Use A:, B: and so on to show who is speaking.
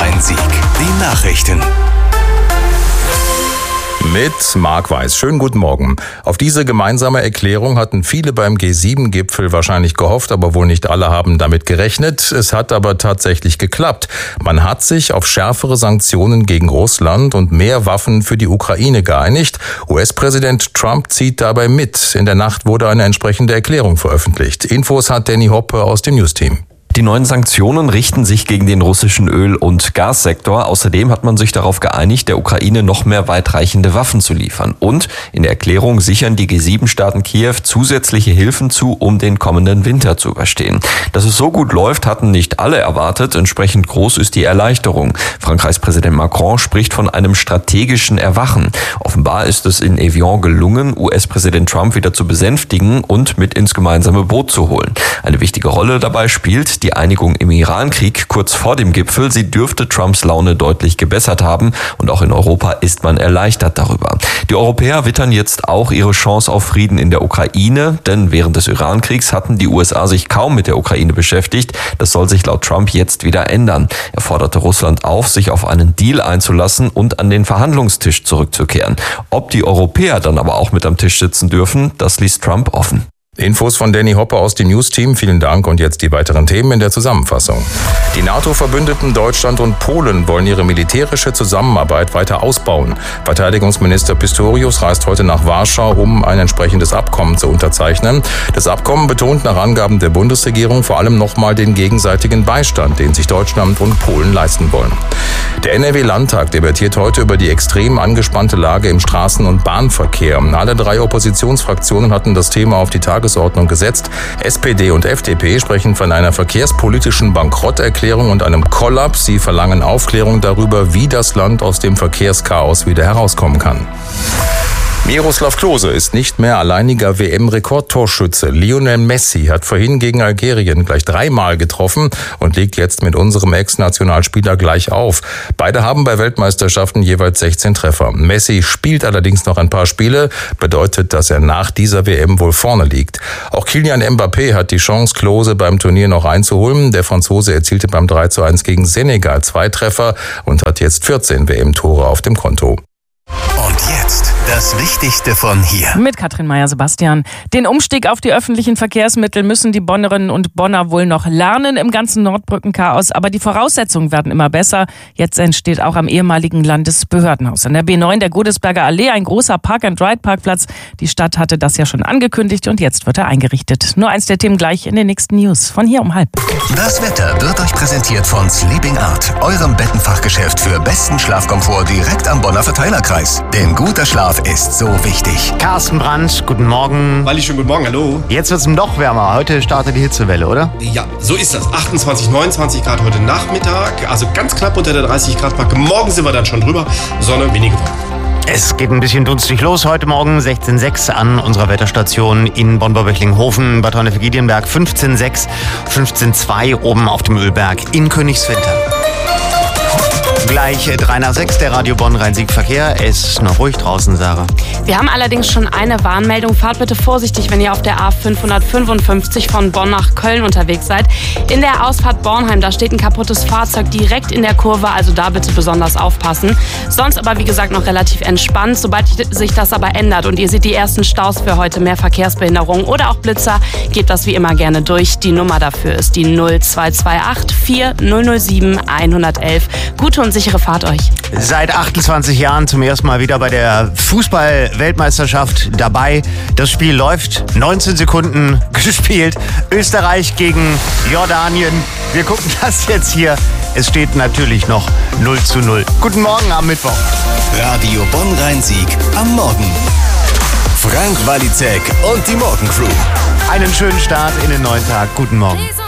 A: Bonn-Rhein-Sieg. Die Nachrichten.
B: Mit Marc Weiß. Schönen guten Morgen. Auf diese gemeinsame Erklärung hatten viele beim G7-Gipfel wahrscheinlich gehofft, aber wohl nicht alle haben damit gerechnet. Es hat aber tatsächlich geklappt. Man hat sich auf schärfere Sanktionen gegen Russland und mehr Waffen für die Ukraine geeinigt. US-Präsident Trump zieht dabei mit. In der Nacht wurde eine entsprechende Erklärung veröffentlicht. Infos hat Danny Hoppe aus dem News-Team.
C: Die neuen Sanktionen richten sich gegen den russischen Öl- und Gassektor. Außerdem hat man sich darauf geeinigt, der Ukraine noch mehr weitreichende Waffen zu liefern. Und in der Erklärung sichern die G7-Staaten Kiew zusätzliche Hilfen zu, um den kommenden Winter zu überstehen. Dass es so gut läuft, hatten nicht alle erwartet. Entsprechend groß ist die Erleichterung. Frankreichs Präsident Macron spricht von einem strategischen Erwachen. Offenbar ist es in Evian gelungen, US-Präsident Trump wieder zu besänftigen und mit ins gemeinsame Boot zu holen. Eine wichtige Rolle dabei spielt die Einigung im Irankrieg kurz vor dem Gipfel. Sie dürfte Trumps Laune deutlich gebessert haben und auch in Europa ist man erleichtert darüber. Die Europäer wittern jetzt auch ihre Chance auf Frieden in der Ukraine, denn während des Irankriegs hatten die USA sich kaum mit der Ukraine beschäftigt. Das soll sich laut Trump jetzt wieder ändern. Er forderte Russland auf, sich auf einen Deal einzulassen und an den Verhandlungstisch zurückzukehren. Ob die Europäer dann aber auch mit am Tisch sitzen dürfen, das ließ Trump offen.
B: Infos von Danny Hoppe aus dem News-Team. Vielen Dank und jetzt die weiteren Themen in der Zusammenfassung. Die NATO-Verbündeten Deutschland und Polen wollen ihre militärische Zusammenarbeit weiter ausbauen. Verteidigungsminister Pistorius reist heute nach Warschau, um ein entsprechendes Abkommen zu unterzeichnen. Das Abkommen betont nach Angaben der Bundesregierung vor allem nochmal den gegenseitigen Beistand, den sich Deutschland und Polen leisten wollen. Der NRW-Landtag debattiert heute über die extrem angespannte Lage im Straßen- und Bahnverkehr. Alle drei Oppositionsfraktionen hatten das Thema auf die Tagesordnung gesetzt. SPD und FDP sprechen von einer verkehrspolitischen Bankrotterklärung und einem Kollaps. Sie verlangen Aufklärung darüber, wie das Land aus dem Verkehrschaos wieder herauskommen kann. Miroslav Klose ist nicht mehr alleiniger WM-Rekordtorschütze. Lionel Messi hat vorhin gegen Algerien gleich 3-mal getroffen und liegt jetzt mit unserem Ex-Nationalspieler gleich auf. Beide haben bei Weltmeisterschaften jeweils 16 Treffer. Messi spielt allerdings noch ein paar Spiele, bedeutet, dass er nach dieser WM wohl vorne liegt. Auch Kylian Mbappé hat die Chance, Klose beim Turnier noch einzuholen. Der Franzose erzielte beim 3:1 gegen Senegal 2 Treffer und hat jetzt 14 WM-Tore auf dem Konto.
A: Und jetzt das Wichtigste von hier.
D: Mit Katrin Meyer-Sebastian. Den Umstieg auf die öffentlichen Verkehrsmittel müssen die Bonnerinnen und Bonner wohl noch lernen im ganzen Nordbrückenchaos. Aber die Voraussetzungen werden immer besser. Jetzt entsteht auch am ehemaligen Landesbehördenhaus an der B9 der Godesberger Allee ein großer Park-and-Ride-Parkplatz. Die Stadt hatte das ja schon angekündigt und jetzt wird er eingerichtet. Nur eins der Themen gleich in den nächsten News. Von hier um 12:30.
A: Das Wetter wird euch präsentiert von Sleeping Art, eurem Bettenfachgeschäft für besten Schlafkomfort direkt am Bonner Verteilerkreis. Denn guter Schlaf ist so wichtig.
E: Carsten Brandt, guten Morgen.
F: Walli, schönen guten Morgen, hallo.
E: Jetzt wird es noch wärmer. Heute startet die Hitzewelle, oder?
F: Ja, so ist das. 28, 29 Grad heute Nachmittag. Also ganz knapp unter der 30 Grad Marke. Morgen sind wir dann schon drüber. Sonne, wenige Wolken.
E: Es geht ein bisschen dunstig los heute Morgen. 16,6 an unserer Wetterstation in Bonn-Böblinghofen, Bad Honnef-Giedienberg. 15,6, 15,2 oben auf dem Ölberg in Königswinter. Gleich 3 nach 6, der Radio Bonn-Rhein-Sieg-Verkehr. Es ist noch ruhig draußen, Sarah.
G: Wir haben allerdings schon eine Warnmeldung. Fahrt bitte vorsichtig, wenn ihr auf der A555 von Bonn nach Köln unterwegs seid. In der Ausfahrt Bornheim, da steht ein kaputtes Fahrzeug direkt in der Kurve, also da bitte besonders aufpassen. Sonst aber, wie gesagt, noch relativ entspannt. Sobald sich das aber ändert und ihr seht die ersten Staus für heute, mehr Verkehrsbehinderungen oder auch Blitzer, gebt das wie immer gerne durch. Die Nummer dafür ist die 0228 4007 111. Gute und sichere Fahrt euch.
E: Seit 28 Jahren zum ersten Mal wieder bei der Fußball-Weltmeisterschaft dabei. Das Spiel läuft. 19 Sekunden gespielt. Österreich gegen Jordanien. Wir gucken das jetzt hier. Es steht natürlich noch 0:0. Guten Morgen am Mittwoch.
A: Radio Bonn-Rhein-Sieg am Morgen. Frank Walizek und die Morgencrew.
E: Einen schönen Start in den neuen Tag. Guten Morgen.